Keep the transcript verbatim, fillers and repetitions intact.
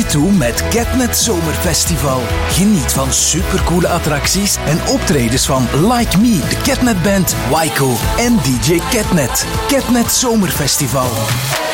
toe met Catnet Zomerfestival. Geniet van supercoole attracties en optredens van Like Me, de Catnet Band, Wyco en D J Catnet. Catnet Zomerfestival.